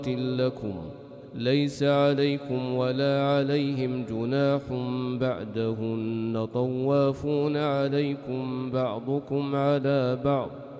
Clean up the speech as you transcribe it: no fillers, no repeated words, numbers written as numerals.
لكم ليس عليكم ولا عليهم جناح بعدهن طوافون عليكم بعضكم على بعض